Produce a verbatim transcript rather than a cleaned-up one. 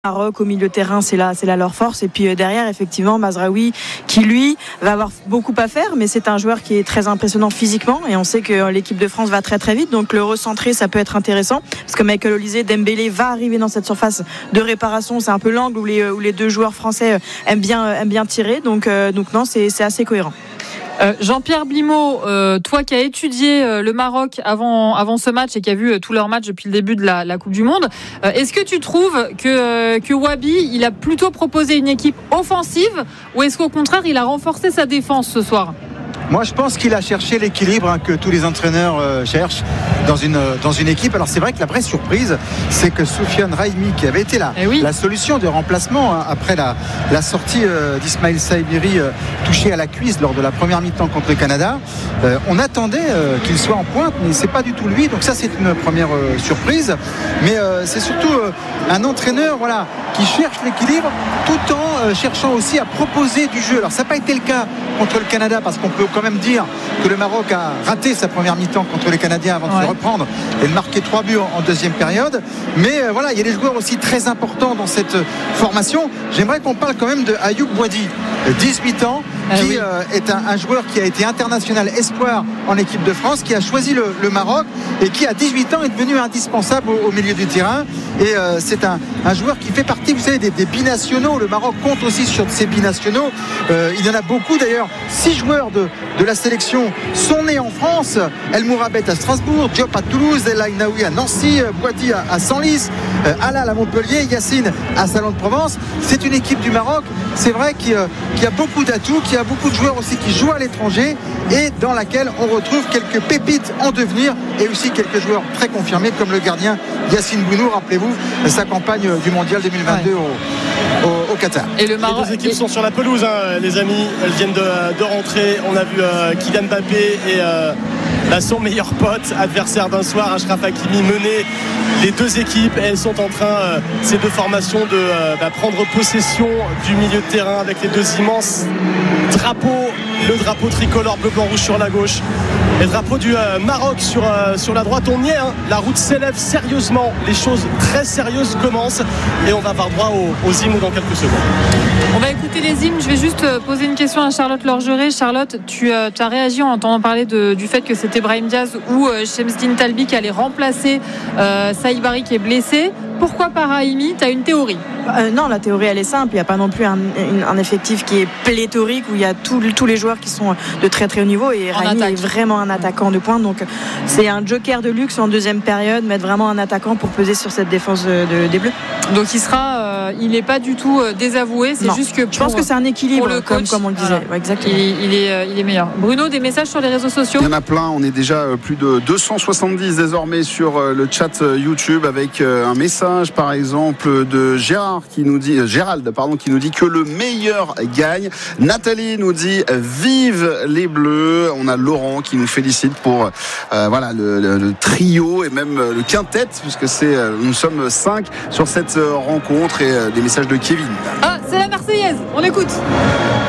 Maroc au milieu de terrain, c'est là, c'est là leur force. Et puis derrière, effectivement, Mazraoui qui lui va avoir beaucoup à faire, mais c'est un joueur qui est très impressionnant physiquement. Et on sait que l'équipe de France va très très vite, donc le recentrer, ça peut être intéressant parce que Michael Olise, Dembélé va arriver dans cette surface de réparation. C'est un peu l'angle où les où les deux joueurs français aiment bien aiment bien tirer. Donc euh, donc non, c'est c'est assez cohérent. Euh, Jean-Pierre Blimaud, euh, toi qui as étudié euh, le Maroc avant, avant ce match et qui a vu euh, tous leurs matchs depuis le début de la, la Coupe du Monde, euh, est-ce que tu trouves que, euh, que Wabi, il a plutôt proposé une équipe offensive ou est-ce qu'au contraire, il a renforcé sa défense ce soir ? Moi, je pense qu'il a cherché l'équilibre hein, que tous les entraîneurs euh, cherchent dans une, dans une équipe. Alors, c'est vrai que la vraie surprise, c'est que Soufiane Raimi, qui avait été là, eh oui. la solution de remplacement hein, après la, la sortie euh, d'Ismaël Saïbiri euh, touché à la cuisse lors de la première mi-temps contre le Canada, euh, on attendait euh, qu'il soit en pointe, mais c'est pas du tout lui. Donc ça, c'est une première euh, surprise. Mais euh, c'est surtout euh, un entraîneur, voilà, qui cherche l'équilibre tout en euh, cherchant aussi à proposer du jeu. Alors, ça n'a pas été le cas contre le Canada parce qu'on peut quand même dire que le Maroc a raté sa première mi-temps contre les Canadiens avant de ouais. se reprendre et de marquer trois buts en deuxième période. Mais euh, voilà, il y a des joueurs aussi très importants dans cette formation. J'aimerais qu'on parle quand même de Ayoub Boadi, dix-huit ans, qui ah oui. euh, est un, un joueur qui a été international espoir en équipe de France, qui a choisi le, le Maroc et qui à dix-huit ans est devenu indispensable au, au milieu du terrain. Et euh, c'est un, un joueur qui fait partie, vous savez, des, des binationaux. Le Maroc compte aussi sur ces binationaux. Euh, il y en a beaucoup d'ailleurs. Six joueurs de, de la sélection sont nés en France. El Mourabet à Strasbourg, Diop à Toulouse, El Ainaoui à Nancy, Boadi à, à Senlis, euh, Alal à Montpellier, Yacine à Salon-de-Provence. C'est une équipe du Maroc, c'est vrai, qui, euh, qui a beaucoup d'atouts, qui a beaucoup de joueurs aussi qui jouent à l'étranger et dans laquelle on retrouve quelques pépites en devenir et aussi quelques joueurs très confirmés comme le gardien Yacine Bounou, rappelez-vous sa campagne du mondial deux mille vingt-deux ouais. au, au, au Qatar. Et le Maroc, les deux équipes et... sont sur la pelouse hein, les amis, elles viennent de, de rentrer. On a vu euh, Kylian Mbappé et euh, là, son meilleur pote, adversaire d'un soir, Achraf Hakimi, mener les deux équipes. Elles sont en train, euh, ces deux formations, de euh, bah, prendre possession du milieu de terrain avec les deux immenses drapeaux, le drapeau tricolore bleu blanc rouge sur la gauche, le drapeau du euh, Maroc sur, euh, sur la droite. On y est, hein. La route s'élève sérieusement, les choses très sérieuses commencent et on va avoir droit aux, aux hymnes dans quelques secondes. On va écouter les hymnes. Je vais juste poser une question à Charlotte Lorgeret. Charlotte, tu euh, as réagi en entendant parler de, du fait que c'était Brahim Diaz ou euh, Shemsdine Talbi qui allait remplacer euh, Saïbari qui est blessé. Pourquoi pas Raimi ? Tu as une théorie ? euh, Non, la théorie elle est simple. Il n'y a pas non plus un, un effectif qui est pléthorique où il y a tout, tous les joueurs qui sont de très très haut niveau et Raimi est vraiment un attaquant de pointe. Donc c'est un joker de luxe en deuxième période, mettre vraiment un attaquant pour peser sur cette défense de, de, des Bleus. Donc il sera, euh, il n'est pas du tout euh, désavoué. C'est non. juste que pour, je pense que c'est un équilibre le comme, coach, comme on le disait. voilà. Ouais, exactement. Il, il, est, euh, il est meilleur. Bruno, des messages sur les réseaux sociaux ? Il y en a plein. On est déjà plus de deux cent soixante-dix désormais sur le chat YouTube avec un message par exemple de Gérard qui nous dit, Gérald pardon, qui nous dit que le meilleur gagne. Nathalie nous dit vive les Bleus. On a Laurent qui nous félicite pour euh, voilà le, le, le trio et même le quintet puisque c'est nous sommes cinq sur cette rencontre et euh, des messages de Kevin. Ah, c'est la Marseillaise. On écoute.